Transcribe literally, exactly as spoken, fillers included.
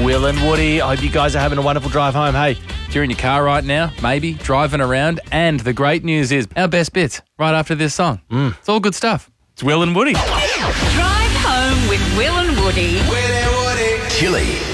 Will and Woody. I hope you guys are having a wonderful drive home. Hey, If you're in your car right now, maybe driving around, and the great news is our best bits right after this song. Mm. It's all good stuff. it's Will and Woody. Drive home with Will and Woody. Will and Woody. Chili.